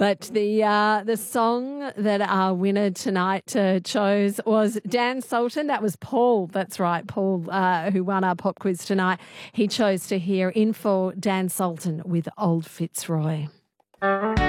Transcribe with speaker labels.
Speaker 1: But the song that our winner tonight chose was Dan Sultan. That was Paul. That's right, Paul, who won our pop quiz tonight. He chose to hear In For Dan Sultan with Old Fitzroy.